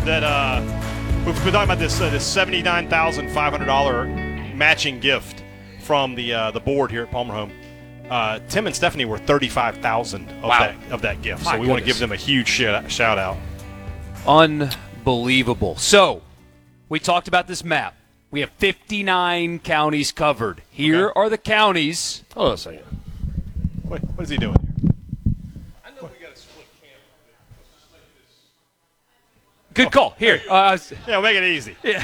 that we've been talking about this $79,500 matching gift from the board here at Palmer Home. Tim and Stephanie were $35,000 of that gift, so we want to give them a huge shout out. Unbelievable. So we talked about this map. We have 59 counties covered. Here are the counties. Hold on a second. What is he doing here? I know we got a split camera. Good call. Here. Yeah, we'll make it easy. Yeah.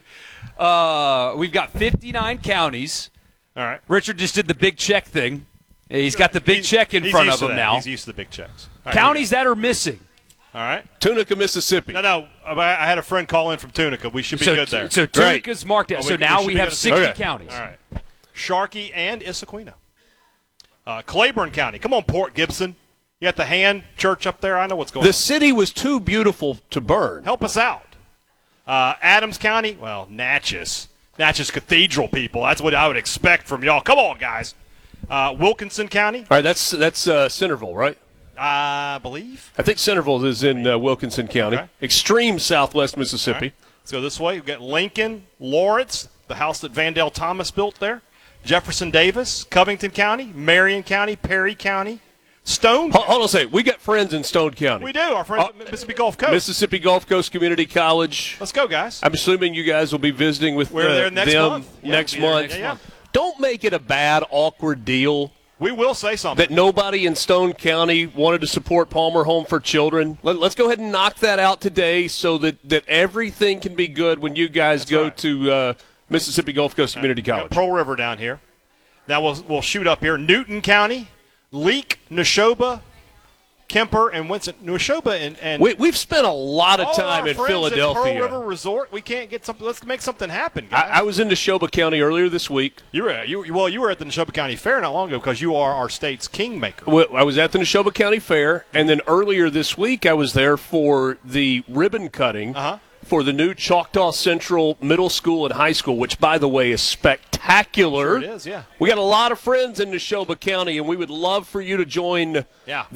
We've got 59 counties. All right. Richard just did the big check thing. He's got the big check in front of him now. He's used to the big checks. Right, counties that are missing. All right. Tunica, Mississippi. No. I had a friend call in from Tunica. We should be good there. So Tunica's marked out. So now we have 60 counties. All right. Sharkey and Issaquena. Claiborne County. Come on, Port Gibson. You got the Hand Church up there. I know what's going on. The city was too beautiful to burn. Help us out. Adams County. Well, Natchez. Natchez Cathedral people. That's what I would expect from y'all. Come on, guys. Wilkinson County. All right, that's Centerville, right? I believe. I think Centerville is in Wilkinson County. Okay. Extreme southwest Mississippi. Right. Let's go this way. We've got Lincoln, Lawrence, the house that Vandale Thomas built there. Jefferson Davis, Covington County, Marion County, Perry County, Stone. Hold on a second. We got friends in Stone County. We do. Our friends at Mississippi Gulf Coast. Mississippi Gulf Coast Community College. Let's go, guys. I'm assuming you guys will be visiting with We're there next them month. Yeah, next we'll be there month. next month. Don't make it a bad, awkward deal. We will say something. That nobody in Stone County wanted to support Palmer Home for Children. Let's go ahead and knock that out today so that everything can be good when you guys go to Mississippi Gulf Coast Community College. Pearl River down here. Now we'll shoot up here. Newton County, Leake, Neshoba, Kemper, and Winston. Neshoba and we've spent a lot of time in Philadelphia. At Pearl River Resort. We can't get something. Let's make something happen, guys. I was in Neshoba County earlier this week. You were at the Neshoba County Fair not long ago because you are our state's kingmaker. Well, I was at the Neshoba County Fair, and then earlier this week I was there for the ribbon cutting for the new Choctaw Central Middle School and High School, which, by the way, is spectacular. Sure it is, yeah. We got a lot of friends in Neshoba County, and we would love for you to join the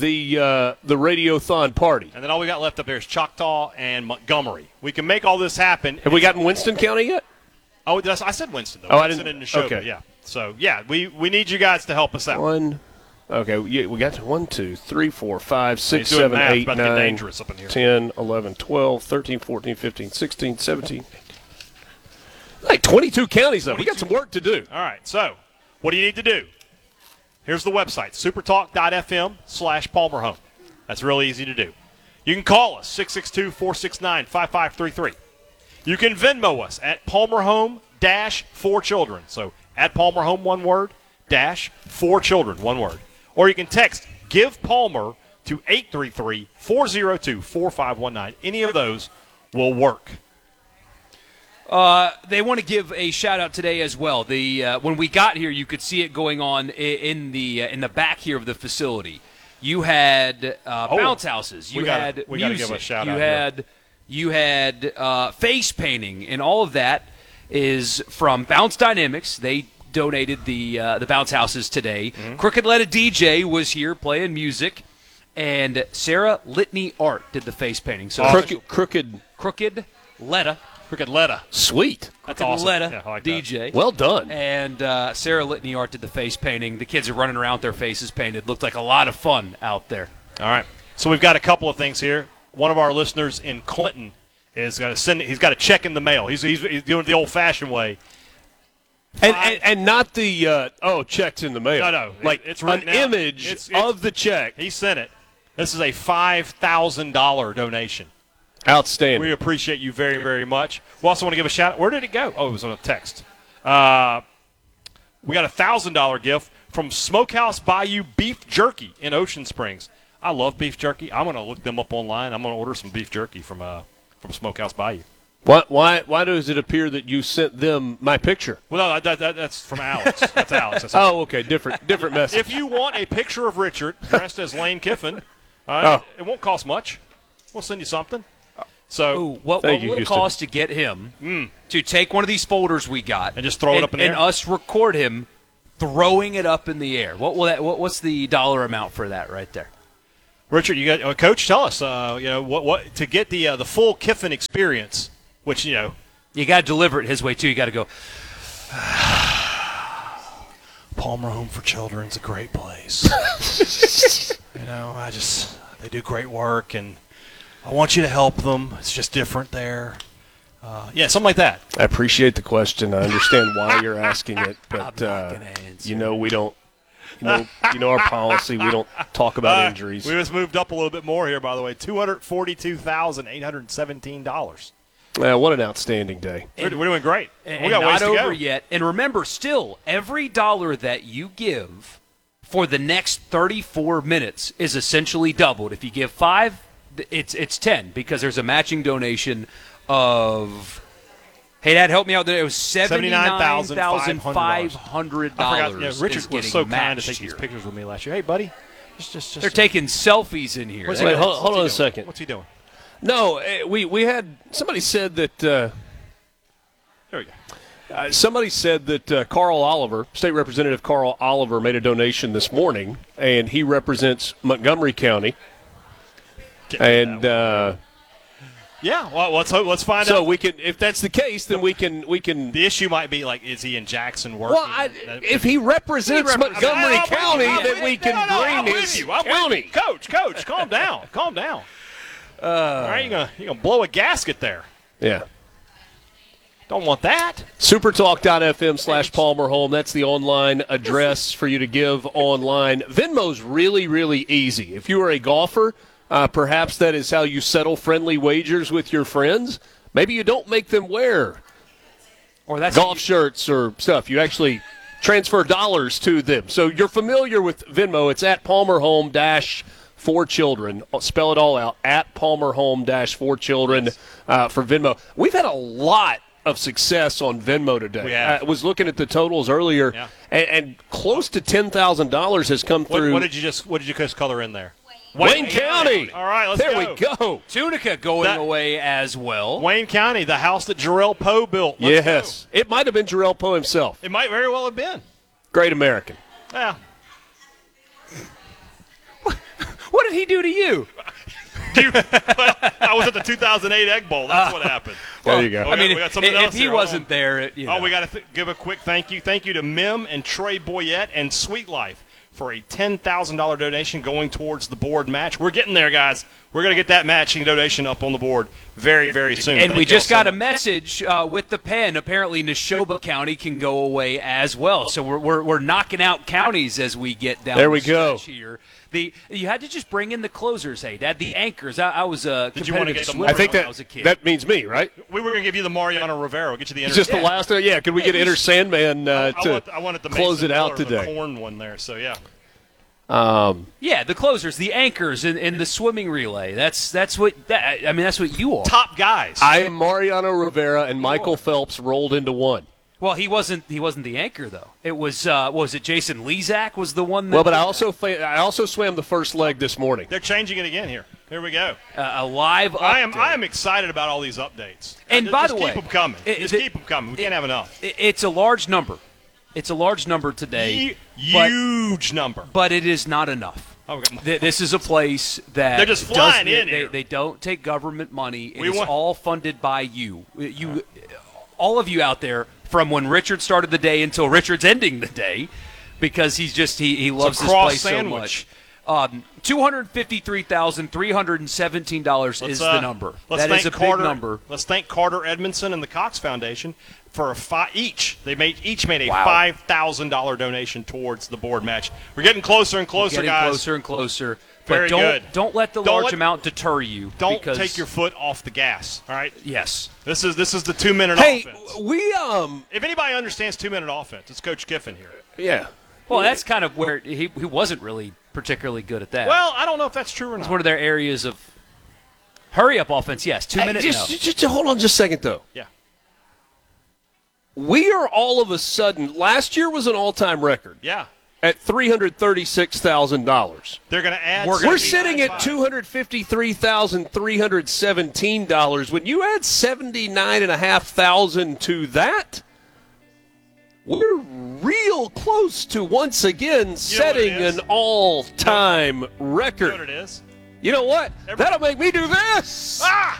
Radiothon party. And then all we got left up there is Choctaw and Montgomery. We can make all this happen. Have we gotten Winston County yet? Oh, I said Winston, though. Oh, Winston and Neshoba, okay. yeah. So, yeah, we need you guys to help us out. Okay, we got 1, 2, 3, 4, 5, 6, He's doing 7, math. 8, About to get 9, dangerous up in here. 10, 11, 12, 13, 14, 15, 16, 17. Like 22 counties, though. We got some work to do. All right, so what do you need to do? Here's the website, supertalk.fm/Palmer Home. That's really easy to do. You can call us, 662-469-5533. You can Venmo us at Palmer Home-4Children. So at Palmer Home, one word, -4Children, one word. Or you can text Give Palmer to 833-402-4519. Any of those will work. They want to give a shout-out today as well. When we got here, you could see it going on in the back here of the facility. You had bounce houses. You had music. We got to give a shout-out You had face painting, and all of that is from Bounce Dynamics. They donated the bounce houses today. Mm-hmm. Crooked Letta DJ was here playing music, and Sarah Litney Art did the face painting. So Crooked Letta. Crooked Letta. Sweet. That's awesome. Letta Yeah, I like DJ. Well done. And Sarah Litney Art did the face painting. The kids are running around with their faces painted. Looked like a lot of fun out there. All right. So we've got a couple of things here. One of our listeners in Clinton is going to send. He's got a check in the mail. He's doing it the old-fashioned way. And not the checks in the mail. No. Like it's an image of the check. He sent it. This is a $5,000 donation. Outstanding. We appreciate you very, very much. We also want to give a shout out. Where did it go? Oh, it was on a text. We got a $1,000 gift from Smokehouse Bayou Beef Jerky in Ocean Springs. I love beef jerky. I'm going to look them up online. I'm going to order some beef jerky from Smokehouse Bayou. Why does it appear that you sent them my picture? Well, no, that's from Alex. That's Alex. Okay, different message. If you want a picture of Richard dressed as Lane Kiffin, it won't cost much. We'll send you something. So, what would it cost to get him to take one of these folders we got and just throw it up in the air? And us record him throwing it up in the air? What's the dollar amount for that right there? Richard, you got Coach. Tell us, what to get the full Kiffin experience, which you got to deliver it his way too. You got to go. Palmer Home for Children's a great place. They do great work, and I want you to help them. It's just different there. Something like that. I appreciate the question. I understand why you're asking it, but I'm not gonna answer. we don't. Our policy. We don't talk about injuries. We just moved up a little bit more here, by the way. $242,817. What an outstanding day. We're doing great. And we got ways not to go. over yet. And remember, still, every dollar that you give for the next 34 minutes is essentially doubled. If you give 5, it's 10 because there's a matching donation of. Hey, Dad, help me out there. It was $79,500. I forgot. Richard was so kind to take here. these pictures with me last year. Hey, buddy. Just They're taking selfies in here. Wait, hold on a second. What's he doing? No, we had somebody said that. There we go. Somebody said that Carl Oliver, State Representative Carl Oliver, made a donation this morning, and he represents Montgomery County. And yeah, well, let's find out. So we can, if that's the case, then we can. The issue might be like, is he in Jackson working? Well, if he represents Montgomery County, then we can bring his county. Coach, calm down, calm down. All right, you're gonna blow a gasket there. Yeah. Don't want that. Supertalk.fm/Palmer Home. That's the online address for you to give online. Venmo's really, really easy. If you are a golfer, perhaps that is how you settle friendly wagers with your friends. Maybe you don't make them wear golf shirts or stuff. You actually transfer dollars to them. So you're familiar with Venmo. It's at Palmer Home for children. Spell it all out, at Palmer Home for children for Venmo. We've had a lot of success on Venmo today. I was looking at the totals earlier, and close to $10,000 has come through. What did you just color in there? Wayne County. All right, let's go. There we go. Tunica going away as well. Wayne County, the house that Jarrell Poe built. Yes. Go. It might have been Jarrell Poe himself. It might very well have been. Great American. Yeah. What did he do to you? I was at the 2008 Egg Bowl. That's what happened. There you go. We got something else if he wasn't there, we got to give a quick thank you. Thank you to Mim and Trey Boyette and Sweet Life for a $10,000 donation going towards the board match. We're getting there, guys. We're going to get that matching donation up on the board very, very soon. And we just got a message with the pen. Apparently, Neshoba County can go away as well. So we're knocking out counties as we get down. There we go. Here. You had to just bring in the closers, hey, Dad. The anchors. I was a competitive swimmer I think when I was a kid. That means me, right? We were going to give you the Mariano Rivera. We'll get you the It's just the last. Could we get Enter Sandman to I wanted the close it out today? The corn one there. So yeah. The closers, the anchors in the swimming relay. That's what you are. Top guys. I am Mariano Rivera and Michael Phelps rolled into one. Well, he wasn't the anchor though. It was it Jason Lezak was the one that. Well, but I also swam the first leg this morning. They're changing it again here. Here we go. A live update. I am excited about all these updates. And by the way, keep them coming. Keep them coming. We can't have enough. It's a large number. It's a large number today. Huge number. But it is not enough. This is a place that they're just flying in here. They don't take government money. It is all funded by you. All of you out there, from when Richard started the day until Richard's ending the day, because he loves this place so much. $253,317 is the number. That is a big number. Let's thank Carter Edmondson and the Cox Foundation for each. They each made a $5,000 donation towards the board match. We're getting closer and closer, guys. Closer and closer. Very good. But don't let the large amount deter you. Don't take your foot off the gas. All right. Yes. This is the 2-minute offense. If anybody understands 2-minute offense, it's Coach Kiffin here. Yeah. Well, that's kind of where he wasn't really particularly good at that. Well, I don't know if that's true or not. It's one of their areas of hurry-up offense, yes. 2 minutes, just hold on just a second, though. Yeah. We are all of a sudden – last year was an all-time record. Yeah. At $336,000. They're going to add – We're sitting at $253,317. When you add $79,500 to that – we're real close to once again setting an all-time record. You know what it is? You know what? That'll make me do this. Ah!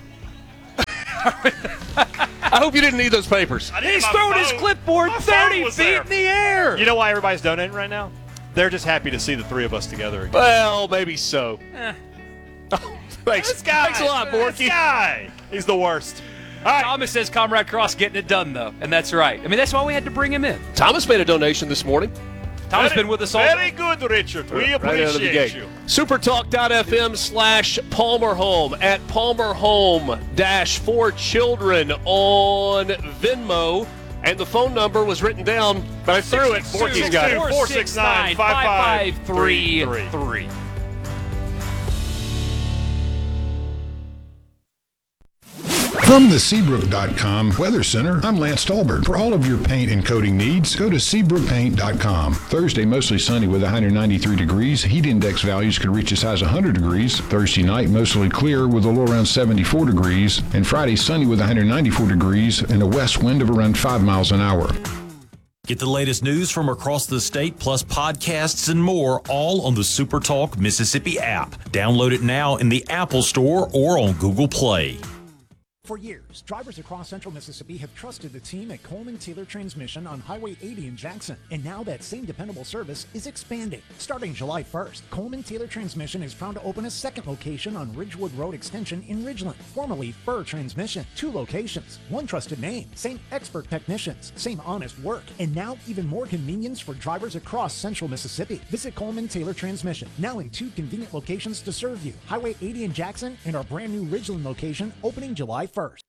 I hope you didn't need those papers. He's thrown his clipboard My phone 30 was feet there. in the air. You know why everybody's donating right now? They're just happy to see the three of us together again. Well, maybe so. Oh, thanks. This guy. Thanks a lot, This Borky. guy. He's the worst. All right. Thomas says Comrade Cross getting it done, though. And that's right. I mean, that's why we had to bring him in. Thomas made a donation this morning. Tom's been with us all Very good, Richard. We Right out of the appreciate gate. you. Supertalk.fm/Palmer Home at Palmer Home -for children on Venmo. And the phone number was written down, but I threw it. Borky's got it. 469-5533. From the Seabrook.com Weather Center, I'm Lance Stolberg. For all of your paint and coating needs, go to SeabrookPaint.com. Thursday, mostly sunny with 193 degrees. Heat index values could reach as high as 100 degrees. Thursday night, mostly clear with a low around 74 degrees. And Friday, sunny with 194 degrees and a west wind of around 5 miles an hour. Get the latest news from across the state, plus podcasts and more, all on the SuperTalk Mississippi app. Download it now in the Apple Store or on Google Play. For years, drivers across central Mississippi have trusted the team at Coleman Taylor Transmission on Highway 80 in Jackson. And now that same dependable service is expanding. Starting July 1st, Coleman Taylor Transmission is proud to open a second location on Ridgewood Road Extension in Ridgeland, formerly Fur Transmission. 2 locations, 1 trusted name, same expert technicians, same honest work, and now even more convenience for drivers across central Mississippi. Visit Coleman Taylor Transmission, now in 2 convenient locations to serve you. Highway 80 in Jackson and our brand new Ridgeland location opening July 1st.